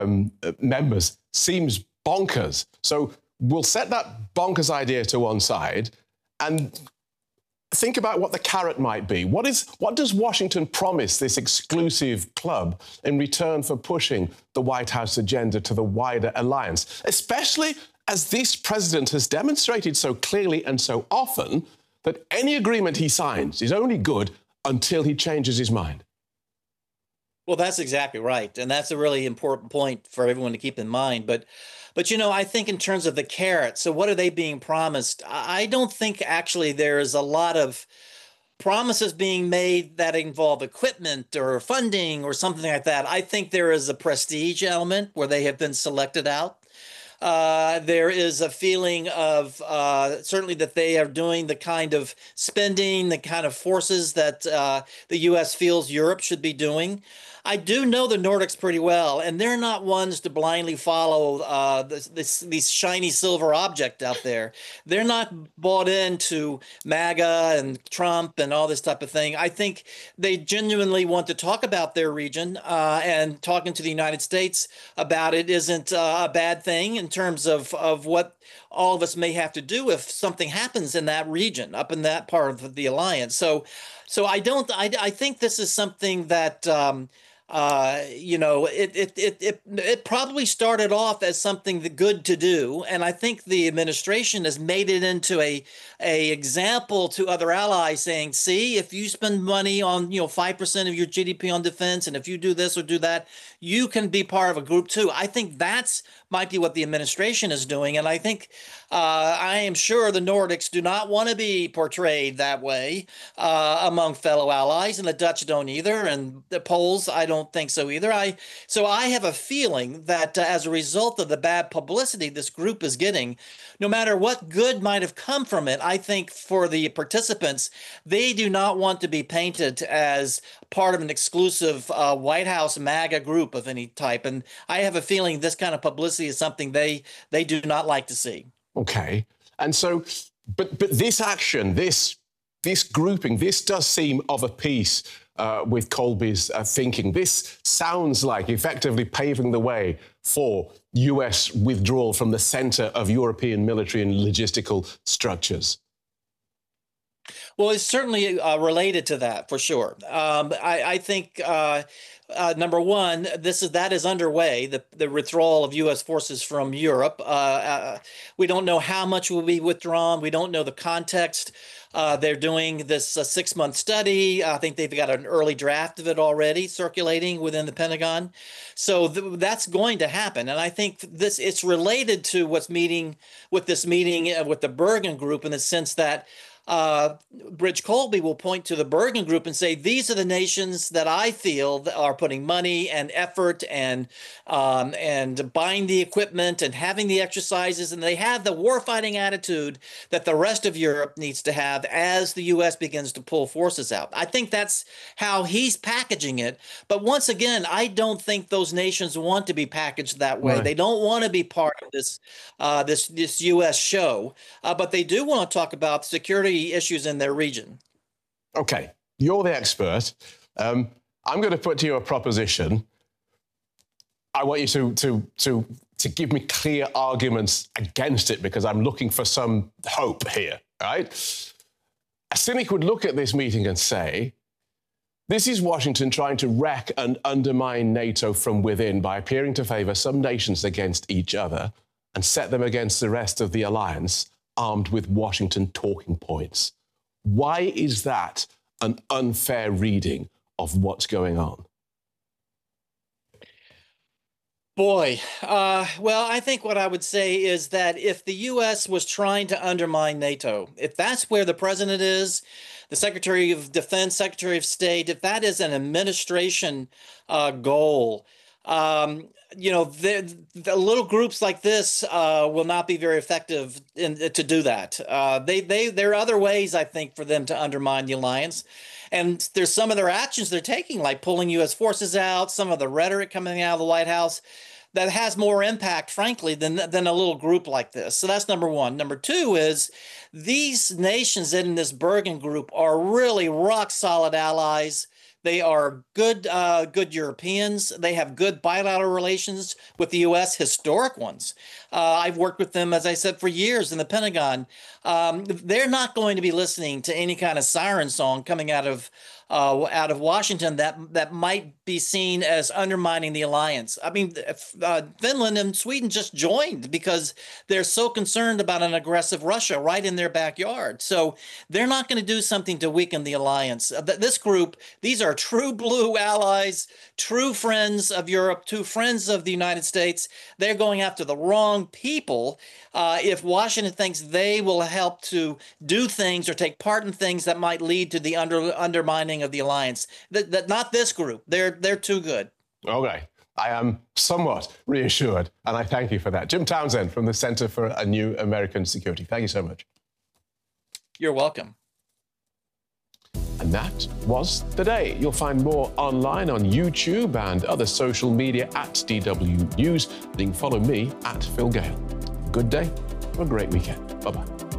members seems bonkers. So we'll set that bonkers idea to one side and think about what the carrot might be. What does Washington promise this exclusive club in return for pushing the White House agenda to the wider alliance, especially as this president has demonstrated so clearly and so often that any agreement he signs is only good until he changes his mind? Well, that's exactly right. And that's a really important point for everyone to keep in mind. But I think in terms of the carrot, so what are they being promised? I don't think actually there is a lot of promises being made that involve equipment or funding or something like that. I think there is a prestige element where they have been selected out. There is a feeling of certainly that they are doing the kind of spending, the kind of forces that the U.S. feels Europe should be doing. I do know the Nordics pretty well, and they're not ones to blindly follow these shiny silver object out there. They're not bought into MAGA and Trump and all this type of thing. I think they genuinely want to talk about their region, and talking to the United States about it isn't a bad thing in terms of what all of us may have to do if something happens in that region, up in that part of the alliance. So I think this is something that it probably started off as something good to do, and I think the administration has made it into a example to other allies, saying, "See, if you spend money on 5% of your GDP on defense, and if you do this or do that, you can be part of a group too." I think that's might be what the administration is doing, and I think I am sure the Nordics do not want to be portrayed that way among fellow allies, and the Dutch don't either, and the Poles, I don't think so either. So I have a feeling that as a result of the bad publicity this group is getting, no matter what good might have come from it, I think for the participants, they do not want to be painted as part of an exclusive White House MAGA group of any type. And I have a feeling this kind of publicity is something they do not like to see. Okay. And so, but this action, this grouping, this does seem of a piece with Colby's thinking. This sounds like effectively paving the way for US withdrawal from the center of European military and logistical structures. Well, it's certainly related to that, for sure. I think number one, that is underway. The withdrawal of U.S. forces from Europe. We don't know how much will be withdrawn. We don't know the context. They're doing this 6-month study. I think they've got an early draft of it already circulating within the Pentagon. So that's going to happen. And I think it's related to what's meeting with this meeting with the Bergen Group, in the sense that Rich Colby will point to the Bergen Group and say, these are the nations that I feel are putting money and effort and buying the equipment and having the exercises, and they have the warfighting attitude that the rest of Europe needs to have as the U.S. begins to pull forces out. I think that's how he's packaging it. But once again, I don't think those nations want to be packaged that way. Right. They don't want to be part of this U.S. show, but they do want to talk about security issues in their region. Okay, you're the expert. I'm going to put to you a proposition. I want you to give me clear arguments against it, because I'm looking for some hope here, right? A cynic would look at this meeting and say, this is Washington trying to wreck and undermine NATO from within by appearing to favour some nations against each other and set them against the rest of the alliance, armed with Washington talking points. Why is that an unfair reading of what's going on? Boy, well, I think what I would say is that if the U.S. was trying to undermine NATO, if that's where the president is, the Secretary of Defense, Secretary of State, if that is an administration goal, the little groups like this will not be very effective to do that. There are other ways, I think, for them to undermine the alliance. And there's some of their actions they're taking, like pulling U.S. forces out, some of the rhetoric coming out of the White House, that has more impact, frankly, than a little group like this. So that's number one. Number two is these nations in this Bergen Group are really rock-solid allies. They are good Europeans. They have good bilateral relations with the U.S., historic ones. I've worked with them, as I said, for years in the Pentagon. They're not going to be listening to any kind of siren song coming out of Washington that might be seen as undermining the alliance. I mean, Finland and Sweden just joined because they're so concerned about an aggressive Russia right in their backyard. So they're not going to do something to weaken the alliance. This group, these are true blue allies, true friends of Europe, true friends of the United States. They're going after the wrong people if Washington thinks they will help to do things or take part in things that might lead to the undermining of the alliance. Not this group. They're too good. Okay. I am somewhat reassured, and I thank you for that. Jim Townsend from the Center for a New American Security. Thank you so much. You're welcome. And that was today. You'll find more online on YouTube and other social media at DW News. You can follow me at Phil Gale. Good day. Have a great weekend. Bye-bye.